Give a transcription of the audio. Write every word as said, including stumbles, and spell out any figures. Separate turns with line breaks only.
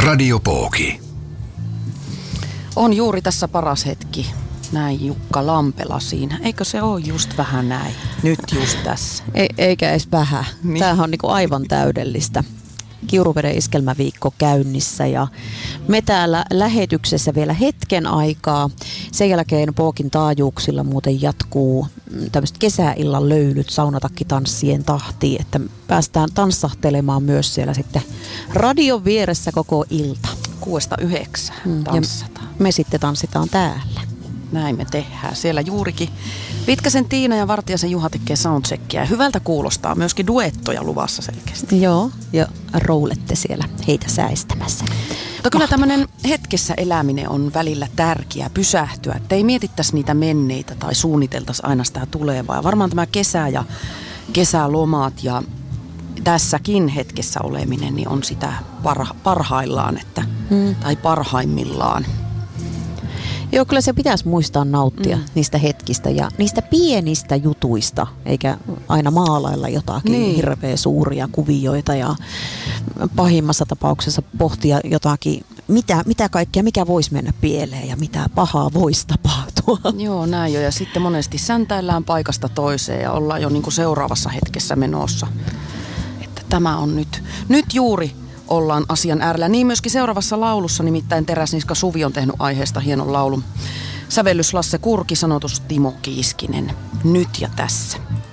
Radiopooki.
On juuri tässä paras hetki. Näin Jukka Lampela siinä. Eikö se ole just vähän näin? Nyt just tässä.
E- eikä edes vähän. Niin. Tämähän on niinku aivan täydellistä. Kiuruveden iskelmäviikko käynnissä ja me täällä lähetyksessä vielä hetken aikaa. Sen jälkeen Pookin taajuuksilla muuten jatkuu tämmöiset kesäillan löylyt saunatakkitanssien tahtiin, että päästään tanssahtelemaan myös siellä sitten radion vieressä koko ilta.
Kuudesta yhdeksään tanssataan.
Me sitten tanssitaan täällä.
Näin me tehdään. Siellä juurikin Pitkäsen Tiina ja Vartiasen Juha tekee soundcheckia. Ja hyvältä kuulostaa myöskin duettoja luvassa selkeästi.
Joo, ja roulette siellä heitä säistämässä.
Mutta kyllä tämmöinen hetkessä eläminen on välillä tärkeää pysähtyä. Että ei mietittäisi niitä menneitä tai suunniteltaisi aina sitä tulevaa. Ja varmaan tämä kesä ja kesälomat ja tässäkin hetkessä oleminen niin on sitä parha- parhaillaan että, hmm. tai parhaimmillaan.
Joo, kyllä se pitäisi muistaa nauttia mm. niistä hetkistä ja niistä pienistä jutuista, eikä aina maalailla jotakin niin hirveän suuria kuvioita ja pahimmassa tapauksessa pohtia jotakin, mitä, mitä kaikkea, mikä voisi mennä pieleen ja mitä pahaa voisi tapahtua.
Joo, näin jo. Ja sitten monesti säntäillään paikasta toiseen ja ollaan jo niin kuin seuraavassa hetkessä menossa. Että tämä on nyt, nyt juuri ollaan asian äärellä. Niin myöskin seuraavassa laulussa, nimittäin Teräsniska Suvi on tehnyt aiheesta hienon laulun. Sävellys Lasse Kurki, sanotus Timo Kiiskinen. Nyt ja tässä.